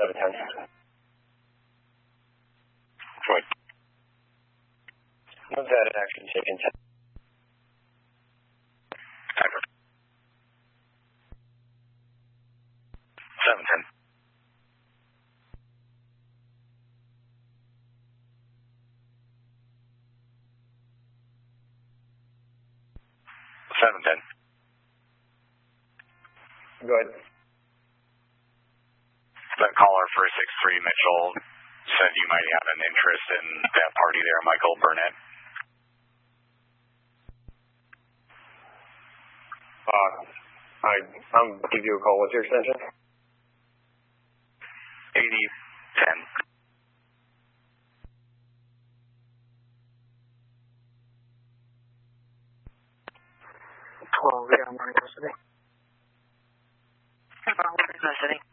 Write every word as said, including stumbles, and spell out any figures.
seven ten. Right. What's that action taken? seven ten. seven ten. Go ahead. That caller for six three Mitchell said you might have an interest in that party there, Michael Burnett. Uh, I, I'll give you a call. What's your extension? eighty ten. twelve, Radar Morning City. Radar Morning City.